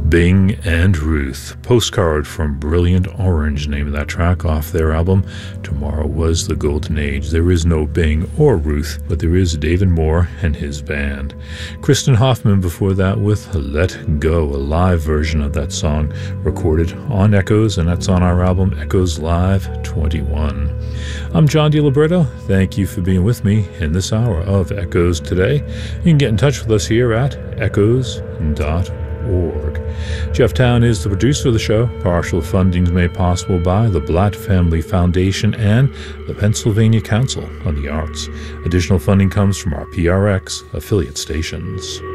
Bing and Ruth. Postcard from Brilliant Orange, name of that track off their album Tomorrow Was the Golden Age. There is no Bing or Ruth, but there is David Moore and his band. Kristen Hoffman before that with Let Go, a live version of that song recorded on Echoes, and that's on our album Echoes Live 21. I'm John DiLiberto. Thank you for being with me in this hour of Echoes today. You can get in touch with us here at echoes.org. Jeff Town is the producer of the show. Partial funding is made possible by the Blatt Family Foundation and the Pennsylvania Council on the Arts. Additional funding comes from our PRX affiliate stations.